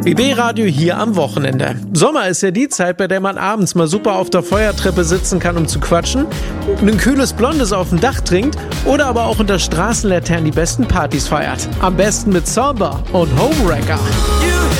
BB-Radio hier am Wochenende. Sommer ist ja die Zeit, bei der man abends mal super auf der Feuertreppe sitzen kann, um zu quatschen, ein kühles Blondes auf dem Dach trinkt oder aber auch unter Straßenlaternen die besten Partys feiert. Am besten mit Samba und Homewrecker.